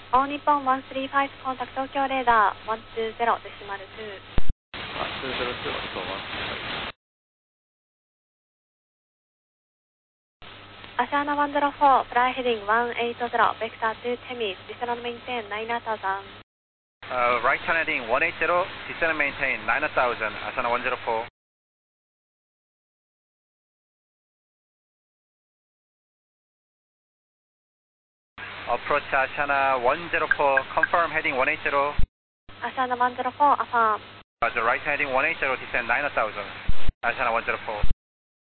All Nippon 135 contact Tokyo radar 120.2. 202 Nippon 135. Asiana 104, fly heading 180, vector to Temis, descend and maintain 9000. Right turn heading 180, descend and maintain 9000, Asiana 104. Approach Asiana 104, confirm heading 180. Asiana 104, affirm. Roger, right heading 180, descend 9000, Asiana 104.